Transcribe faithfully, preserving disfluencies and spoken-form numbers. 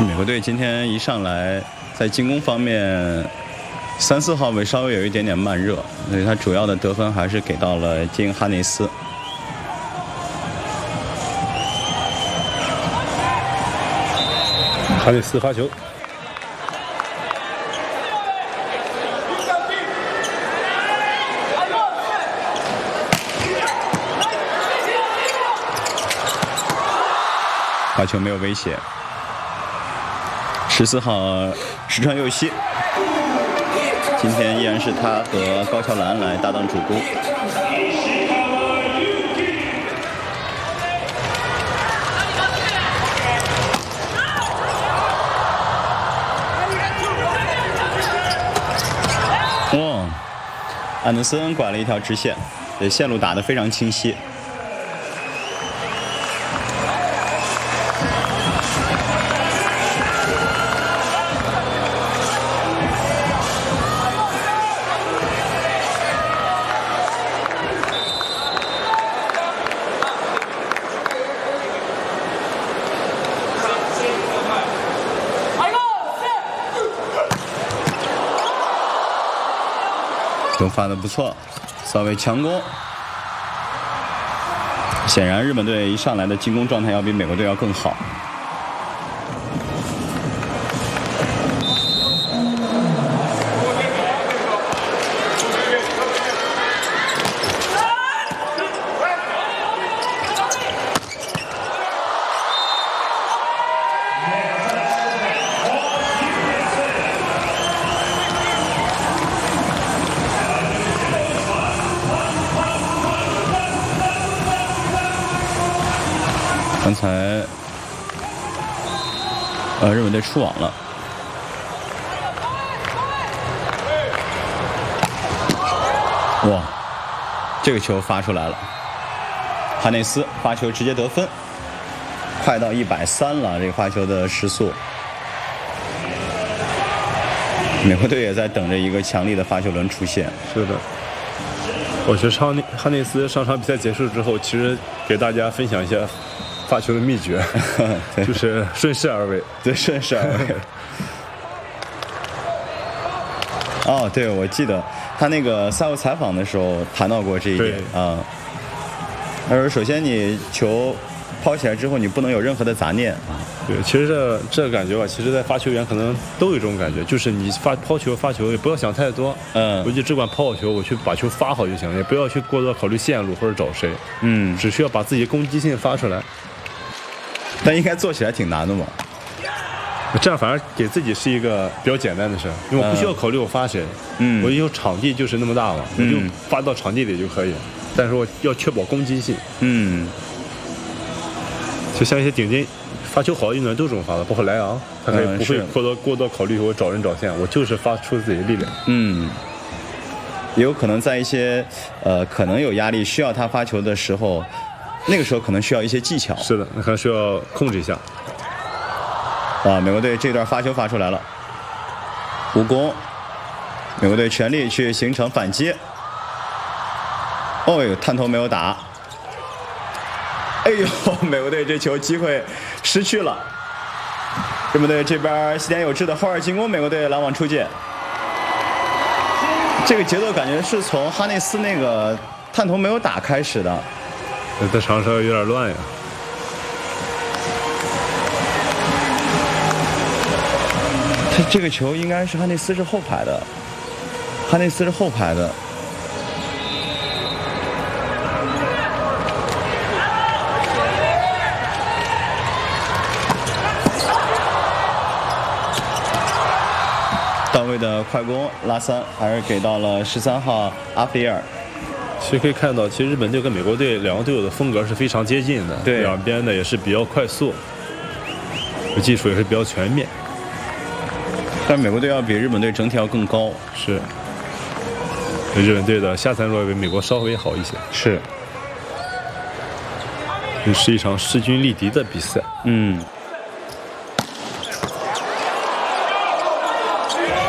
美国队今天一上来，在进攻方面，三四号位稍微有一点点慢热，所以他主要的得分还是给到了金哈内斯。 哈内斯发球。 发球没有威胁。十四号石川佑希，今天依然是他和高桥兰来搭档主攻。哇，安德森拐了一条直线，这线路打得非常清晰。 球发的不错，稍微强攻。显然，日本队一上来的进攻状态要比美国队要更好。刚才，呃，日本队出网了。哇，这个球发出来了，哈内斯发球直接得分，快到一百三了，这个发球的时速。美国队也在等着一个强力的发球轮出现。 是的。 我觉得哈内哈内斯上场比赛结束之后，其实给大家分享一下发球的秘诀，就是顺势而为。 对，顺势而为。哦，对，我记得他那个赛后采访的时候谈到过这一点啊。他说，首先你球抛起来之后，你不能有任何的杂念啊。 对，其实这这感觉吧，其实在发球员可能都有这种感觉，就是你发抛球发球也不要想太多， 嗯， 我就只管抛好球，我去把球发好就行了，也不要去过多考虑线路或者找谁， 嗯， 只需要把自己攻击性发出来。 但应该做起来挺难的嘛。 这样反而给自己是一个比较简单的事，因为我不需要考虑我发谁， 嗯， 我有场地就是那么大嘛，我就发到场地里就可以，但是我要确保攻击性， 嗯， 就像一些顶尖发球好的运动员都这种发的，包括莱昂，他可以不会过多过多考虑我找人找线，我就是发出自己的力量。 嗯，也有可能在一些呃可能有压力需要他发球的时候，那个时候可能需要一些技巧。 是的，那可能需要控制一下。 啊，美国队这段发球发出来了，无攻，美国队全力去形成反击。哦呦，探头没有打。哎呦，美国队这球机会失去了。日本队这边西田有志的后二进攻，美国队拦网出界。这个节奏感觉是从哈内斯那个探头没有打开始的。 在场上有点乱呀。 这这个球应该是哈内斯是后排的，哈内斯是后排的。到位的快攻拉三，还是给到了十三号阿菲尔。 其实可以看到，其实日本队跟美国队两个队友的风格是非常接近的， 对， 两边的也是比较快速，技术也是比较全面。 但美国队要比日本队整体要更高， 是。日本队的下三路比美国稍微好一些， 是。 这是一场势均力敌的比赛， 嗯。